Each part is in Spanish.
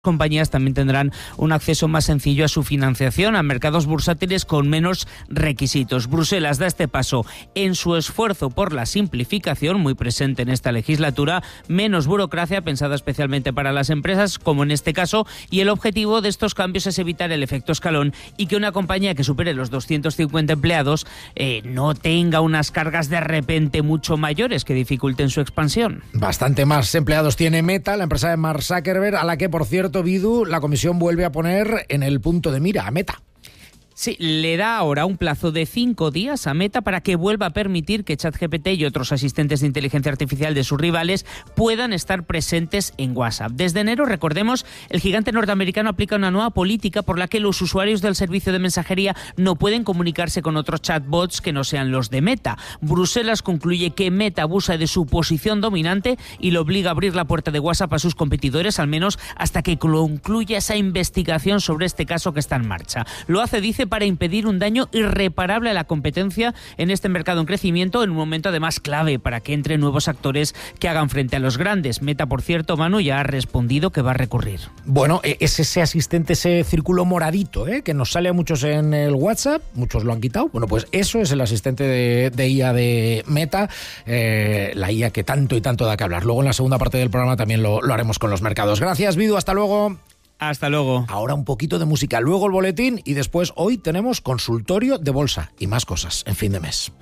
compañías también tendrán un acceso más sencillo a su financiación, a mercados bursátiles con menos requisitos. Bruselas da este paso en su esfuerzo por la simplificación, muy presente en esta legislatura, menos burocracia pensada especialmente para las empresas, como en este caso, y el objetivo de estos cambios es evitar el efecto escalón y que una compañía que supere los 250 empleados no tenga unas cargas de repente mucho mayores que dificulten su expansión. Bastante más empleados tiene Meta, la empresa de Mark Zuckerberg, a la que, por cierto, Vidu, la Comisión vuelve a poner en el punto de mira a Meta. Sí, le da ahora un plazo de 5 días a Meta para que vuelva a permitir que ChatGPT y otros asistentes de inteligencia artificial de sus rivales puedan estar presentes en WhatsApp. Desde enero, recordemos, el gigante norteamericano aplica una nueva política por la que los usuarios del servicio de mensajería no pueden comunicarse con otros chatbots que no sean los de Meta. Bruselas concluye que Meta abusa de su posición dominante y le obliga a abrir la puerta de WhatsApp a sus competidores, al menos hasta que concluya esa investigación sobre este caso que está en marcha. Lo hace, dice, para impedir un daño irreparable a la competencia en este mercado en crecimiento, en un momento además clave para que entren nuevos actores que hagan frente a los grandes. Meta, por cierto, Manu, ya ha respondido que va a recurrir. Bueno, es ese asistente, ese círculo moradito, que nos sale a muchos en el WhatsApp, muchos lo han quitado. Bueno, pues eso es el asistente de IA de Meta, la IA que tanto y tanto da que hablar. Luego en la segunda parte del programa también lo haremos con los mercados. Gracias, Vidu, hasta luego. Hasta luego. Ahora un poquito de música, luego el boletín y después hoy tenemos consultorio de bolsa y más cosas en fin de mes.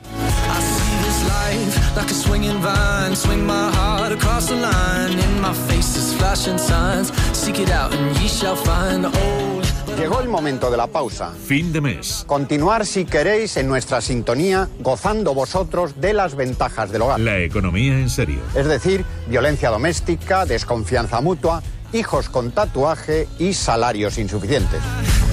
Llegó el momento de la pausa. Fin de mes. Continuar, si queréis, en nuestra sintonía, gozando vosotros de las ventajas del hogar. La economía en serio. Es decir, violencia doméstica, desconfianza mutua, hijos con tatuaje y salarios insuficientes.